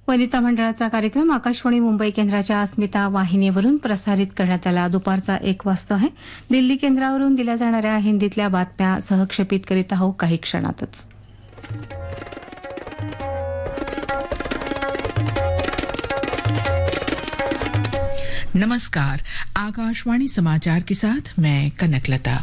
वनिता मंडळाचा कार्यक्रम आकाशवाणी मुंबई केंद्राच्या अस्मिता वाहिनीवरून प्रसारित करण्यात आला. दुपारचा 1 वाजता आहे. दिल्ली केंद्रावरून दिल्या जाणाऱ्या हिंदीतल्या बातम्या सहक्षेपित करीत आहोत काही क्षणातच. नमस्कार, आकाशवाणी समाचार के साथ मैं कनकलता.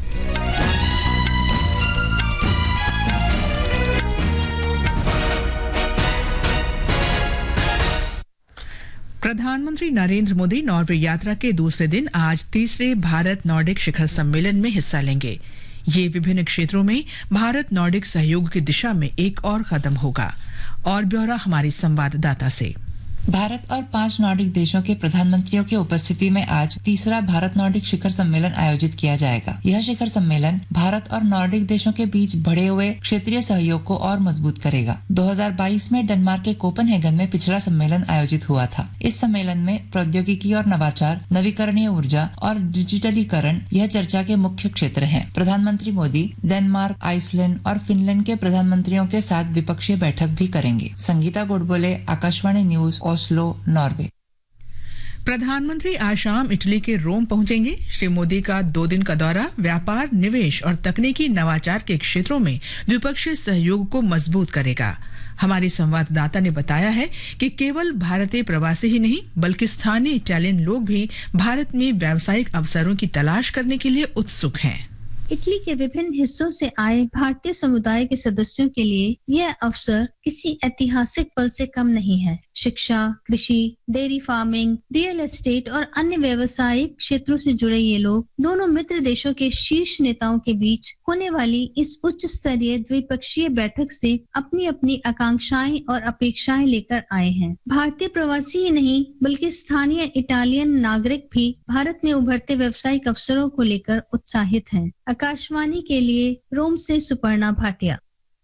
प्रधानमंत्री नरेंद्र मोदी नॉर्वे यात्रा के दूसरे दिन आज तीसरे भारत नॉर्डिक शिखर सम्मेलन में हिस्सा लेंगे. ये विभिन्न क्षेत्रों में भारत नॉर्डिक सहयोग की दिशा में एक और कदम होगा. और ब्यौरा हमारी संवाददाता से. भारत और 5 नॉर्डिक देशों के प्रधानमंत्रियों की उपस्थिति में आज तीसरा भारत नॉर्डिक शिखर सम्मेलन आयोजित किया जाएगा. यह शिखर सम्मेलन भारत और नॉर्डिक देशों के बीच बढ़े हुए क्षेत्रीय सहयोग को और मजबूत करेगा. 2022 में डेनमार्क के कोपेनहेगन में पिछला सम्मेलन आयोजित हुआ था. इस सम्मेलन में प्रौद्योगिकी और नवाचार, नवीकरणीय ऊर्जा और डिजिटलीकरण यह चर्चा के मुख्य क्षेत्र हैं. प्रधानमंत्री मोदी डेनमार्क, आइसलैंड और फिनलैंड के प्रधानमंत्रियों के साथ द्विपक्षीय बैठक भी करेंगे. Sangeeta Godbole, Akashvani news, Oslo, Norway. प्रधानमंत्री आज शाम इटली के रोम पहुंचेंगे. श्री मोदी का 2 दिन का दौरा व्यापार, निवेश और तकनीकी नवाचार के क्षेत्रों में द्विपक्षीय सहयोग को मजबूत करेगा. हमारी संवाददाता ने बताया है कि केवल भारतीय प्रवासी ही नहीं बल्कि स्थानीय इटालियन लोग भी भारत में व्यावसायिक अवसरों की तलाश करने के लिए उत्सुक हैं. इटली के विभिन्न हिस्सों से आए भारतीय समुदाय के सदस्यों के लिए यह अवसर किसी ऐतिहासिक पल से कम नहीं है. शिक्षा, कृषि, डेयरी फार्मिंग, रियल एस्टेट और अन्य व्यावसायिक क्षेत्रों से जुड़े ये लोग दोनों मित्र देशों के शीर्ष नेताओं के बीच होने वाली इस उच्च स्तरीय द्विपक्षीय बैठक से अपनी अपनी आकांक्षाएं और अपेक्षाएं लेकर आए हैं. भारतीय प्रवासी ही नहीं बल्कि स्थानीय इटालियन नागरिक भी भारत में उभरते व्यावसायिक अवसरों को लेकर उत्साहित हैं. आकाशवाणी के लिए रोम से सुपर्णा भाटिया.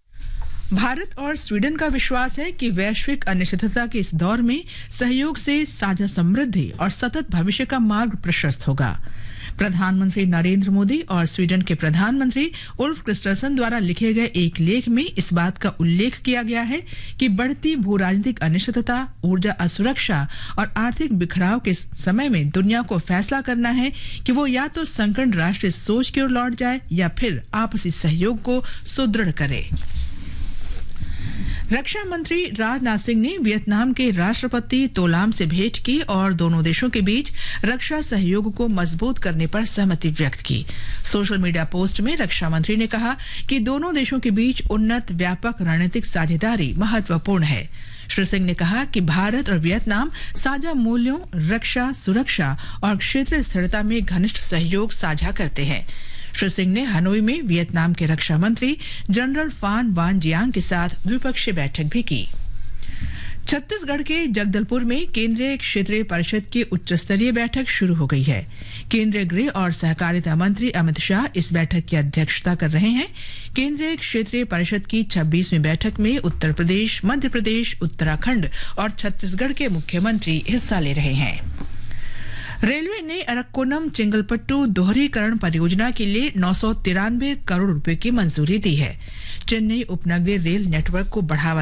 भारत और स्वीडन का विश्वास है कि वैश्विक अनिश्चितता के इस दौर में सहयोग से साझा समृद्धि और सतत भविष्य का मार्ग प्रशस्त होगा. प्रधानमंत्री नरेंद्र मोदी और स्वीडन के प्रधानमंत्री उल्फ क्रिस्टरसन द्वारा लिखे गए एक लेख में इस बात का उल्लेख किया गया है कि बढ़ती भू राजनीतिक अनिश्चितता, ऊर्जा असुरक्षा और आर्थिक बिखराव के समय में दुनिया को फैसला करना है कि वो या तो संकीर्ण राष्ट्रीय सोच की ओर लौट जाए या फिर आपसी सहयोग को सुदृढ़ करे. रक्षा मंत्री राजनाथ सिंह ने वियतनाम के राष्ट्रपति तो लाम से भेंट की और दोनों देशों के बीच रक्षा सहयोग को मजबूत करने पर सहमति व्यक्त की. सोशल मीडिया पोस्ट में रक्षा मंत्री ने कहा कि दोनों देशों के बीच उन्नत व्यापक रणनीतिक साझेदारी महत्वपूर्ण है. श्री सिंह ने कहा कि भारत और वियतनाम साझा मूल्यों, रक्षा, सुरक्षा और क्षेत्रीय स्थिरता में घनिष्ठ सहयोग साझा करते हैं. श्री सिंह ने हनोई में वियतनाम के रक्षा मंत्री जनरल फान वान जियांग के साथ द्विपक्षीय बैठक भी की. छत्तीसगढ़ के जगदलपुर में केंद्रीय क्षेत्रीय परिषद की उच्च स्तरीय बैठक शुरू हो गई है. केंद्रीय गृह और सहकारिता मंत्री अमित शाह इस बैठक की अध्यक्षता कर रहे हैं. केंद्रीय क्षेत्रीय परिषद की 26वीं बैठक में उत्तर प्रदेश, मध्य प्रदेश, उत्तराखंड और छत्तीसगढ़ के मुख्यमंत्री हिस्सा ले रहे हैं. रेलवे ने अरक्कोनम चिंगलपट्टू दोहरीकरण परियोजना के लिए 993 करोड़ रुपए की मंजूरी दी है. चेन्नई उपनगरीय रेल नेटवर्क को बढ़ावा